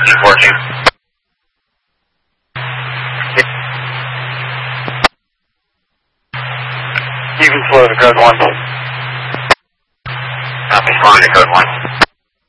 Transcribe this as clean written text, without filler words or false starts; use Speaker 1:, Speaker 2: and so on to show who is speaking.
Speaker 1: Keep working.
Speaker 2: Even slow to code 1.
Speaker 1: Copy, flying to code 1.